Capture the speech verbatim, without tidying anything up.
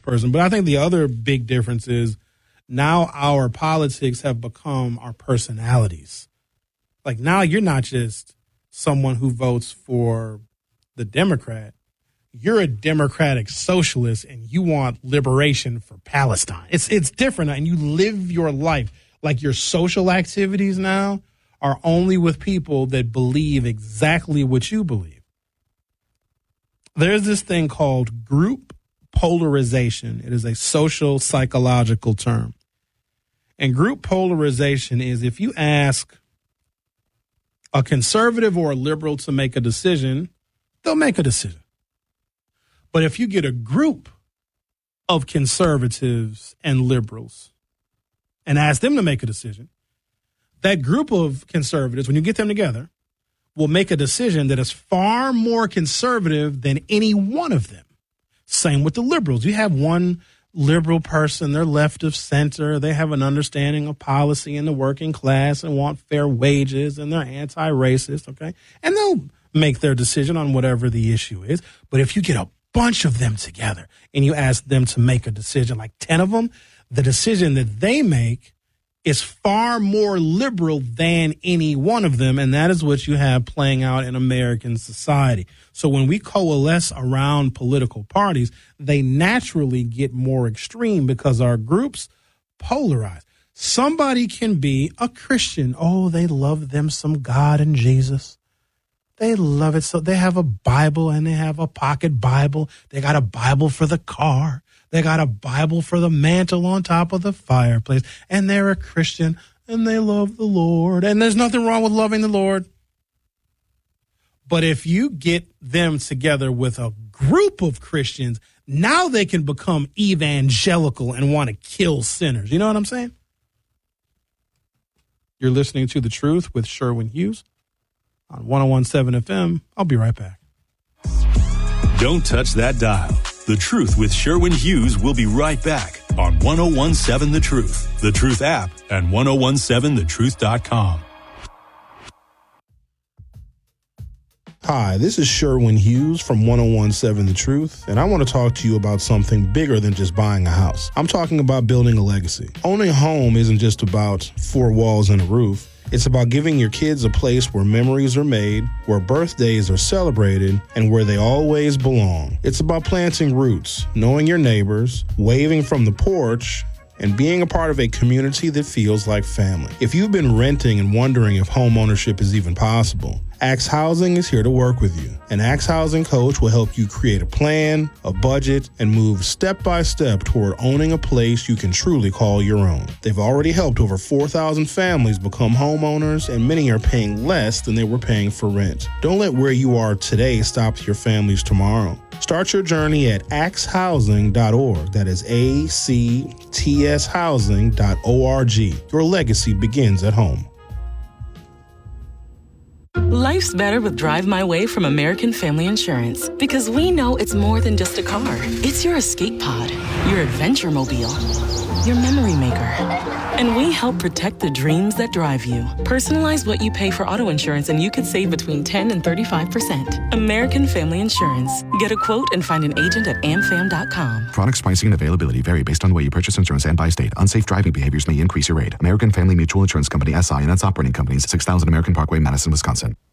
person. But I think the other big difference is now our politics have become our personalities. Like now you're not just someone who votes for the Democrat. You're a democratic socialist and you want liberation for Palestine. It's it's different, and you live your life. Like your social activities now are only with people that believe exactly what you believe. There's this thing called group polarization. It is a social psychological term. And group polarization is if you ask a conservative or a liberal to make a decision, they'll make a decision. But if you get a group of conservatives and liberals and ask them to make a decision, that group of conservatives, when you get them together, will make a decision that is far more conservative than any one of them. Same with the liberals. You have one liberal person, they're left of center, they have an understanding of policy in the working class and want fair wages, and they're anti-racist, okay? And they'll make their decision on whatever the issue is. But if you get a bunch of them together and you ask them to make a decision, like ten of them, the decision that they make is far more liberal than any one of them, and that is what you have playing out in American society. So when we coalesce around political parties, they naturally get more extreme because our groups polarize. Somebody can be a Christian. Oh, they love them some God and Jesus. They love it. So they have a Bible and they have a pocket Bible. They got a Bible for the car. They got a Bible for the mantle on top of the fireplace. And they're a Christian and they love the Lord. And there's nothing wrong with loving the Lord. But if you get them together with a group of Christians, now they can become evangelical and want to kill sinners. You know what I'm saying? You're listening to The Truth with Sherwin Hughes on one oh one point seven F M. I'll be right back. Don't touch that dial. The Truth with Sherwin Hughes will be right back on one oh one point seven The Truth, The Truth app, and ten seventeen the truth dot com. Hi, this is Sherwin Hughes from ten seventeen The Truth, and I want to talk to you about something bigger than just buying a house. I'm talking about building a legacy. Owning a home isn't just about four walls and a roof. It's about giving your kids a place where memories are made, where birthdays are celebrated, and where they always belong. It's about planting roots, knowing your neighbors, waving from the porch, and being a part of a community that feels like family. If you've been renting and wondering if home ownership is even possible, Axe Housing is here to work with you. An Axe Housing coach will help you create a plan, a budget, and move step by step toward owning a place you can truly call your own. They've already helped over four thousand families become homeowners, and many are paying less than they were paying for rent. Don't let where you are today stop your families tomorrow. Start your journey at axe housing dot org. That is A C T S housing dot org. Your legacy begins at home. Life's better with Drive My Way from American Family Insurance, because we know it's more than just a car. It's your escape pod, your adventure mobile, your memory maker. And we help protect the dreams that drive you. Personalize what you pay for auto insurance and you could save between ten and thirty-five percent. American Family Insurance. Get a quote and find an agent at am fam dot com. Products, pricing, and availability vary based on the way you purchase insurance and by state. Unsafe driving behaviors may increase your rate. American Family Mutual Insurance Company, S I and its operating companies, six thousand American Parkway, Madison, Wisconsin.